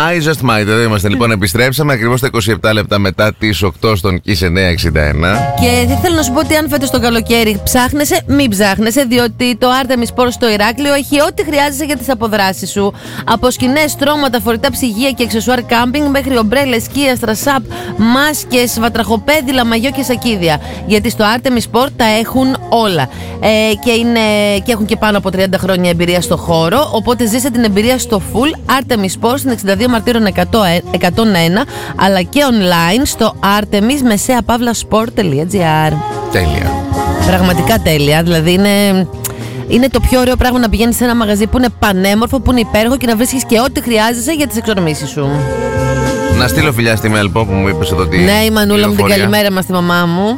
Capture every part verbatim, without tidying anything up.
My Just Might. Εδώ είμαστε λοιπόν, επιστρέψαμε ακριβώς τα είκοσι επτά λεπτά μετά τις οκτώ στον Kiss εννιακόσια εξήντα ένα. Και δεν θέλω να σου πω ότι αν φέτος το καλοκαίρι ψάχνεσαι, μην ψάχνεσαι, διότι το Artemis Sport στο Ηράκλειο έχει ό,τι χρειάζεσαι για τις αποδράσεις σου. Από σκηνές, στρώματα, φορητά ψυγεία και αξεσουάρ κάμπινγκ μέχρι ομπρέλες, σκία, στρασάπ, μάσκες, βατραχοπέδιλα, μαγιό και σακίδια. Γιατί στο Artemis Sport τα έχουν όλα. Ε, και, είναι, και έχουν και πάνω από τριάντα χρόνια εμπειρία στο χώρο. Οπότε ζήσε την εμπειρία στο full Artemis Sport στην εξήντα δύο Μαρτύρων εκατόν ένα, αλλά και online στο artemis μεσαία παύλα σπορτ τελεία τζι άρ. Τέλεια. Πραγματικά τέλεια. Δηλαδή είναι, είναι το πιο ωραίο πράγμα να πηγαίνεις σε ένα μαγαζί που είναι πανέμορφο, που είναι υπέροχο και να βρίσκεις και ό,τι χρειάζεσαι για τις εξορμήσεις σου. Να στείλω φιλιά στη Μέλπο που μου είπες εδώ τι. Ναι, η Μανούλα μου, την καλημέρα μας στη μαμά μου.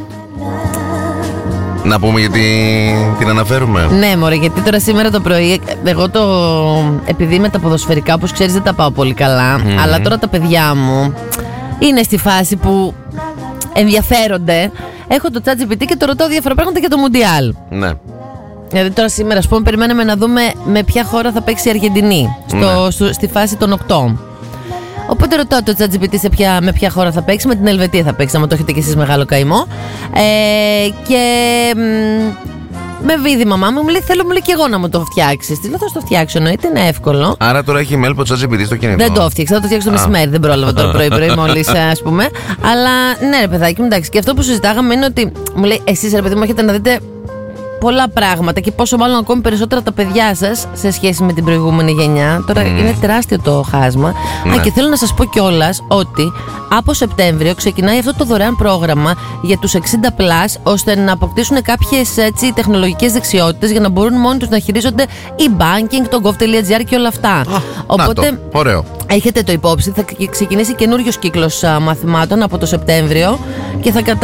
Να πούμε γιατί την αναφέρουμε. Ναι, μωρέ, γιατί τώρα σήμερα το πρωί εγώ το. Επειδή με τα ποδοσφαιρικά, όπως ξέρεις, δεν τα πάω πολύ καλά. Mm-hmm. Αλλά τώρα τα παιδιά μου είναι στη φάση που ενδιαφέρονται. Έχω το ChatGPT και το ρωτάω διάφορα πράγματα για το Μουντιάλ. Ναι. Δηλαδή τώρα σήμερα, ας πούμε, περιμένουμε να δούμε με ποια χώρα θα παίξει η Αργεντινή στο, ναι. στο, στη φάση των οκτώ. Οπότε ρωτάω το ChatGPT σε ποια, με ποια χώρα θα παίξει. Με την Ελβετία θα παίξει, άμα το έχετε κι εσείς μεγάλο καημό. Ε, και μ, με βίδη η μαμά μου, μου λέει: θέλω, μου λέει και εγώ να μου το φτιάξεις. Τι λέω: θα το φτιάξω, εννοείται, είναι εύκολο. Άρα τώρα έχει Μέλπο ChatGPT στο κινητό. Δεν το φτιάξα, θα το φτιάξω το μεσημέρι. Δεν πρόλαβα τώρα πρωί-πρωί, μόλις, ας πούμε. Αλλά ναι, ρε παιδάκι μου, εντάξει. Και αυτό που συζητάγαμε είναι ότι μου λέει: εσείς, ρε παιδί μου, έχετε να δείτε πολλά πράγματα και πόσο μάλλον ακόμη περισσότερα τα παιδιά σας σε σχέση με την προηγούμενη γενιά. Τώρα mm. είναι τεράστιο το χάσμα. Ναι. Α, και θέλω να σας πω κιόλας ότι από Σεπτέμβριο ξεκινάει αυτό το δωρεάν πρόγραμμα για τους εξήντα πλας, ώστε να αποκτήσουν κάποιες έτσι, τεχνολογικές δεξιότητες για να μπορούν μόνοι τους να χειρίζονται e-banking, το gov τελεία τζι άρ και όλα αυτά. Α, οπότε, ωραίο. Έχετε το υπόψη, θα ξεκινήσει καινούριος κύκλος α, μαθημάτων από το Σεπτέμβριο και θα κατα...